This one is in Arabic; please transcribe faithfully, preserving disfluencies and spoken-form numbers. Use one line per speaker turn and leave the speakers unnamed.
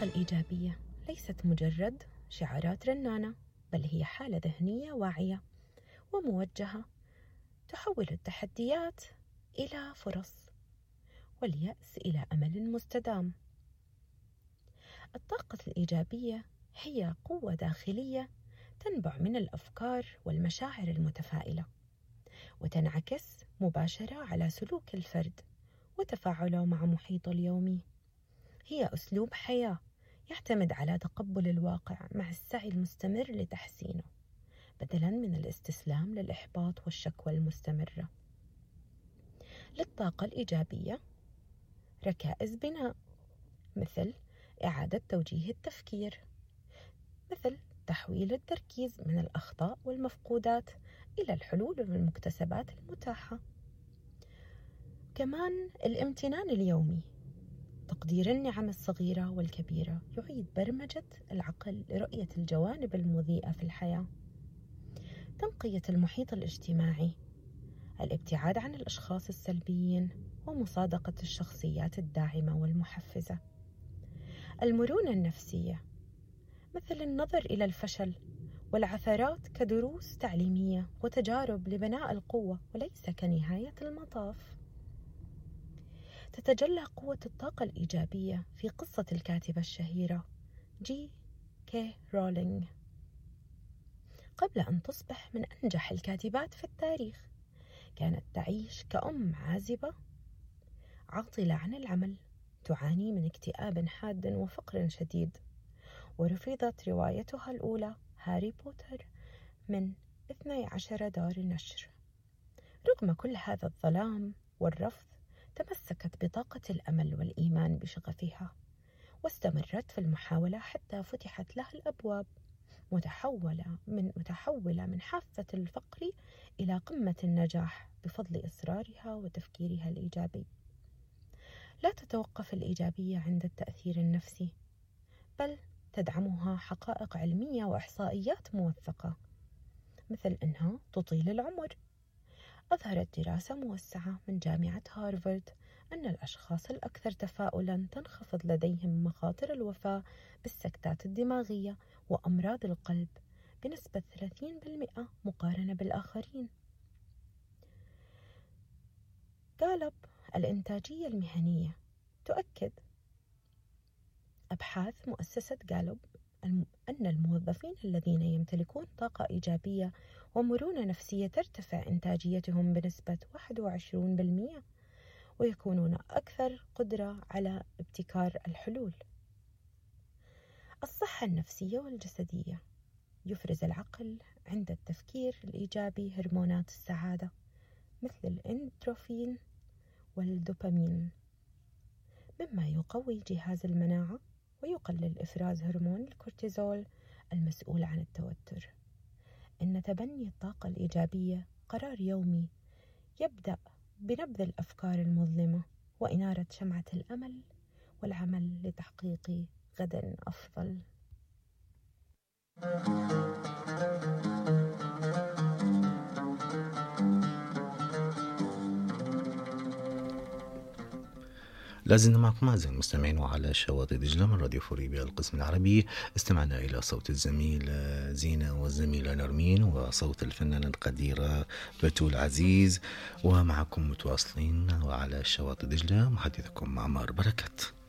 الطاقة الإيجابية ليست مجرد شعارات رنانة، بل هي حالة ذهنية واعية وموجهة تحول التحديات إلى فرص واليأس إلى أمل مستدام. الطاقة الإيجابية هي قوة داخلية تنبع من الأفكار والمشاعر المتفائلة، وتنعكس مباشرة على سلوك الفرد وتفاعله مع محيطه اليومي. هي أسلوب حياة يعتمد على تقبل الواقع مع السعي المستمر لتحسينه، بدلاً من الاستسلام للإحباط والشكوى المستمرة. للطاقة الإيجابية ركائز بناء، مثل إعادة توجيه التفكير، مثل تحويل التركيز من الأخطاء والمفقودات إلى الحلول والمكتسبات المتاحة. كمان الامتنان اليومي، تقدير النعم الصغيرة والكبيرة، يعيد برمجة العقل لرؤية الجوانب المضيئة في الحياة. تنقية المحيط الاجتماعي، الابتعاد عن الأشخاص السلبيين ومصادقة الشخصيات الداعمة والمحفزة. المرونة النفسية، مثل النظر إلى الفشل والعثرات كدروس تعليمية وتجارب لبناء القوة وليس كنهاية المطاف. تتجلى قوة الطاقة الإيجابية في قصة الكاتبة الشهيرة جي كي رولينغ. قبل أن تصبح من أنجح الكاتبات في التاريخ، كانت تعيش كأم عازبة عاطلة عن العمل، تعاني من اكتئاب حاد وفقر شديد، ورفضت روايتها الأولى هاري بوتر من اثني عشر دار نشر. رغم كل هذا الظلام والرفض، تمسكت بطاقة الأمل والإيمان بشغفها، واستمرت في المحاولة حتى فتحت لها الأبواب، متحولة من متحولة من حافة الفقر إلى قمة النجاح بفضل إصرارها وتفكيرها الإيجابي. لا تتوقف الإيجابية عند التأثير النفسي، بل تدعمها حقائق علمية وإحصائيات موثقة، مثل أنها تطيل العمر. أظهرت دراسة موسعة من جامعة هارفارد أن الأشخاص الأكثر تفاؤلاً تنخفض لديهم مخاطر الوفاة بالسكتات الدماغية وأمراض القلب بنسبة ثلاثين بالمئة مقارنة بالآخرين. غالوب الإنتاجية المهنية تؤكد أبحاث مؤسسة غالوب أن الموظفين الذين يمتلكون طاقة إيجابية ومرونة نفسية ترتفع إنتاجيتهم بنسبة واحد وعشرين بالمئة، ويكونون أكثر قدرة على ابتكار الحلول. الصحة النفسية والجسدية، يفرز العقل عند التفكير الإيجابي هرمونات السعادة مثل الإندروفين والدوبامين، مما يقوي جهاز المناعة ويقلل إفراز هرمون الكورتيزول المسؤول عن التوتر. إن تبني الطاقة الإيجابية قرار يومي يبدأ بنبذ الأفكار المظلمة وإنارة شمعة الأمل والعمل لتحقيق غد أفضل.
لازلنا معكم أعزائي المستمعين وعلى شواطئ دجلة من راديو فوريبيا القسم العربي. استمعنا إلى صوت الزميل زينة والزميلة نرمين وصوت الفنانة القديرة بتول عزيز، ومعكم متواصلين وعلى شواطئ دجلة محدثكم معمار بركات.